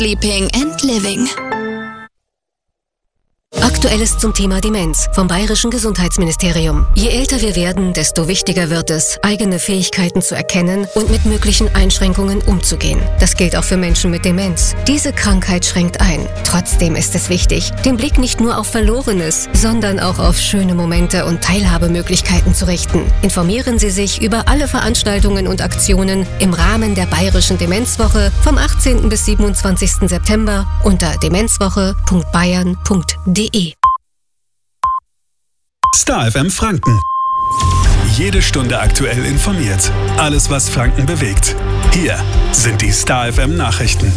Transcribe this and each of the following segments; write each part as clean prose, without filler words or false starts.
Sleeping and Living. Aktuelles zum Thema Demenz vom Bayerischen Gesundheitsministerium. Je älter wir werden, desto wichtiger wird es, eigene Fähigkeiten zu erkennen und mit möglichen Einschränkungen umzugehen. Das gilt auch für Menschen mit Demenz. Diese Krankheit schränkt ein. Trotzdem ist es wichtig, den Blick nicht nur auf Verlorenes, sondern auch auf schöne Momente und Teilhabemöglichkeiten zu richten. Informieren Sie sich über alle Veranstaltungen und Aktionen im Rahmen der Bayerischen Demenzwoche vom 18. bis 27. September unter demenzwoche.bayern.de. Star FM Franken. Jede Stunde aktuell informiert. Alles, was Franken bewegt. Hier sind die Star FM Nachrichten.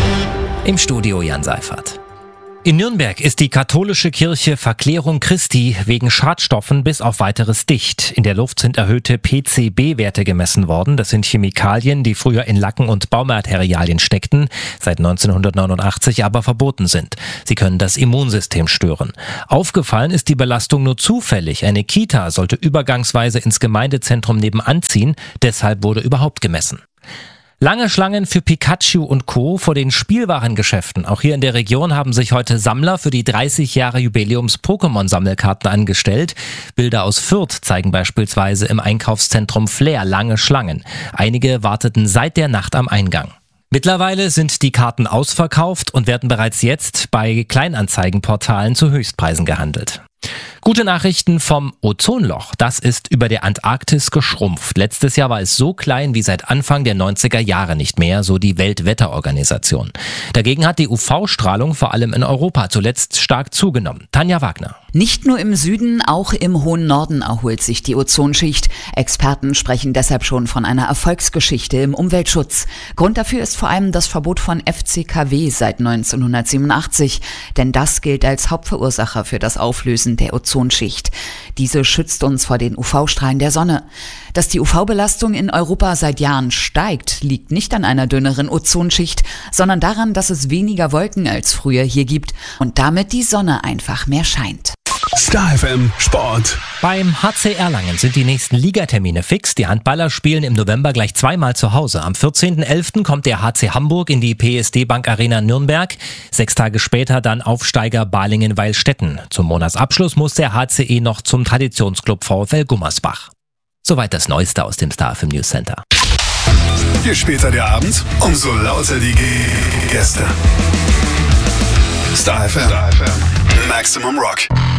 Im Studio Jan Seifert. In Nürnberg ist die katholische Kirche Verklärung Christi wegen Schadstoffen bis auf Weiteres dicht. In der Luft sind erhöhte PCB-Werte gemessen worden. Das sind Chemikalien, die früher in Lacken und Baumaterialien steckten, seit 1989 aber verboten sind. Sie können das Immunsystem stören. Aufgefallen ist die Belastung nur zufällig. Eine Kita sollte übergangsweise ins Gemeindezentrum nebenan ziehen. Deshalb wurde überhaupt gemessen. Lange Schlangen für Pikachu und Co. vor den Spielwarengeschäften. Auch hier in der Region haben sich heute Sammler für die 30 Jahre Jubiläums-Pokémon-Sammelkarten angestellt. Bilder aus Fürth zeigen beispielsweise im Einkaufszentrum Flair lange Schlangen. Einige warteten seit der Nacht am Eingang. Mittlerweile sind die Karten ausverkauft und werden bereits jetzt bei Kleinanzeigenportalen zu Höchstpreisen gehandelt. Gute Nachrichten vom Ozonloch. Das ist über der Antarktis geschrumpft. Letztes Jahr war es so klein wie seit Anfang der 90er Jahre nicht mehr, so die Weltwetterorganisation. Dagegen hat die UV-Strahlung vor allem in Europa zuletzt stark zugenommen. Tanja Wagner. Nicht nur im Süden, auch im hohen Norden erholt sich die Ozonschicht. Experten sprechen deshalb schon von einer Erfolgsgeschichte im Umweltschutz. Grund dafür ist vor allem das Verbot von FCKW seit 1987. Denn das gilt als Hauptverursacher für das Auflösen der Ozonschicht. Diese schützt uns vor den UV-Strahlen der Sonne. Dass die UV-Belastung in Europa seit Jahren steigt, liegt nicht an einer dünneren Ozonschicht, sondern daran, dass es weniger Wolken als früher hier gibt und damit die Sonne einfach mehr scheint. Star FM Sport. Beim HC Erlangen sind die nächsten Ligatermine fix. Die Handballer spielen im November gleich zweimal zu Hause. Am 14.11. kommt der HC Hamburg in die PSD Bank Arena Nürnberg. 6 Tage später dann Aufsteiger Balingen-Weilstätten. Zum Monatsabschluss muss der HCE noch zum Traditionsclub VfL Gummersbach. Soweit das Neueste aus dem Star FM News Center. Je später der Abend, umso lauter die Gäste. Star FM. Maximum Rock.